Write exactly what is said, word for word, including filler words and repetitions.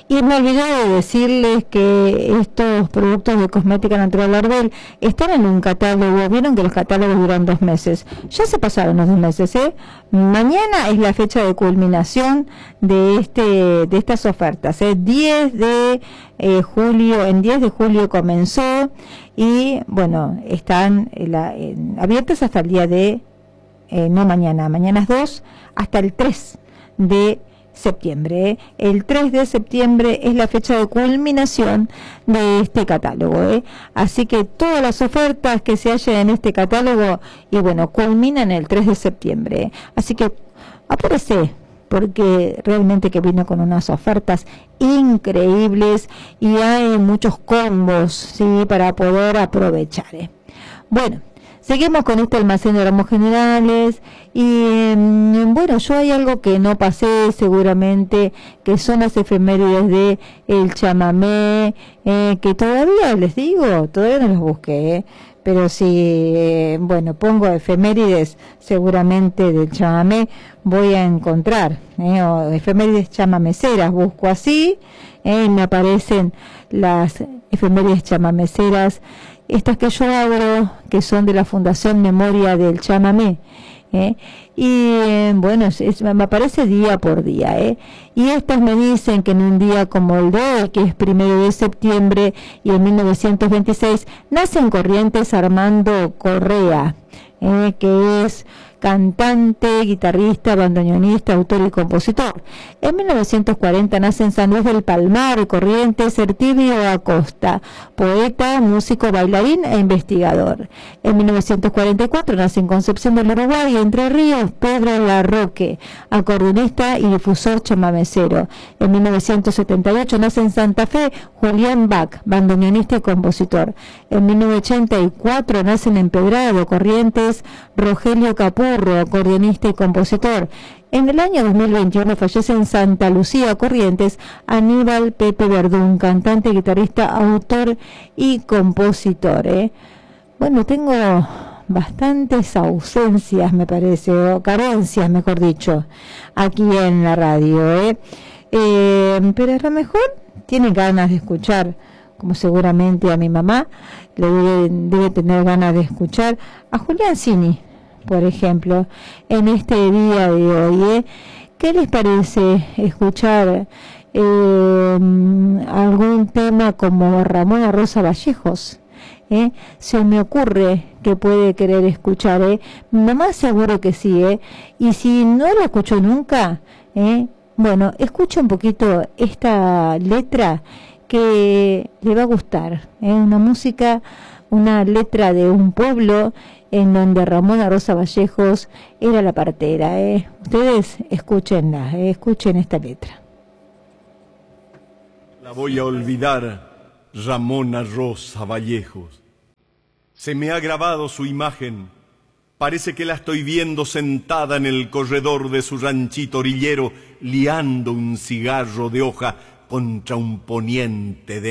Y me olvidé de decirles que estos productos de cosmética natural Arbel están en un catálogo. Vieron que los catálogos duran dos meses. Ya se pasaron los dos meses, ¿eh? Mañana es la fecha de culminación de este de estas ofertas, ¿eh? diez de julio, en diez de julio comenzó y bueno, están en la, en, abiertas hasta el día de, eh, no mañana, mañana es dos, hasta el tres de septiembre. ¿eh? El tres de septiembre es la fecha de culminación de este catálogo. ¿eh? Así que todas las ofertas que se hallen en este catálogo, y bueno, culminan el tres de septiembre. ¿eh? Así que apúrese, porque realmente que vino con unas ofertas increíbles y hay muchos combos, ¿sí?, para poder aprovechar. ¿eh? Bueno, seguimos con este almacén de ramos generales y bueno, yo hay algo que no pasé seguramente, que son las efemérides de el chamamé, eh, que todavía les digo, todavía no los busqué, ¿eh? Pero si, eh, bueno, pongo efemérides seguramente del chamamé, voy a encontrar, ¿eh? o efemérides chamameceras, busco así, ¿eh? y me aparecen las efemérides chamameceras, estas que yo abro, que son de la Fundación Memoria del Chamamé, ¿eh? y eh, bueno, es, es, me aparece día por día, ¿eh? y estas me dicen que en un día como el de hoy, que es primero de septiembre, y en mil novecientos veintiséis, nace en Corrientes Armando Correa, ¿eh? que es cantante, guitarrista, bandoneonista, autor y compositor. En mil novecientos cuarenta nace en San Luis del Palmar, Corrientes, Ertibio Acosta, poeta, músico, bailarín e investigador. En mil novecientos cuarenta y cuatro nace en Concepción del Uruguay, Entre Ríos, Pedro Larroque, acordeonista y difusor chamamecero. En mil novecientos setenta y ocho nace en Santa Fe Julián Bach, bandoneonista y compositor. En mil novecientos ochenta y cuatro nace en Empedrado, Corrientes, Rogelio Capurro, acordeonista y compositor. En el año dos mil veintiuno fallece en Santa Lucía, Corrientes, Aníbal Pepe Verdún, cantante, guitarrista, autor y compositor. ¿eh? Bueno, tengo bastantes ausencias, me parece, o carencias, mejor dicho, aquí en la radio. ¿eh? Eh, pero a lo mejor tiene ganas de escuchar, como seguramente a mi mamá le debe, debe tener ganas de escuchar, a Julián Cini, por ejemplo, en este día de hoy. ¿eh? ¿Qué les parece escuchar eh, algún tema como Ramona Rosa Vallejos? ¿Eh? Se me ocurre que puede querer escuchar, ¿eh? Mi mamá seguro que sí, ¿eh? Y si no la escuchó nunca, ¿eh? bueno, escucha un poquito esta letra que le va a gustar, ¿eh? Una música, una letra de un pueblo en donde Ramona Rosa Vallejos era la partera. ¿eh? Ustedes escúchenla, ¿eh? escuchen esta letra. La voy a olvidar, Ramona Rosa Vallejos. Se me ha grabado su imagen. Parece que la estoy viendo sentada en el corredor de su ranchito orillero, liando un cigarro de hoja contra un poniente de